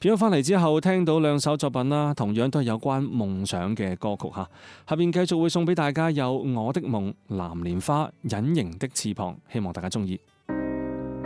片翻嚟之後，聽到兩首作品啦，同樣都係有關夢想嘅歌曲嚇。下邊繼續會送俾大家有《我的夢》、《藍蓮花》、《隱形的翅膀》，希望大家中意。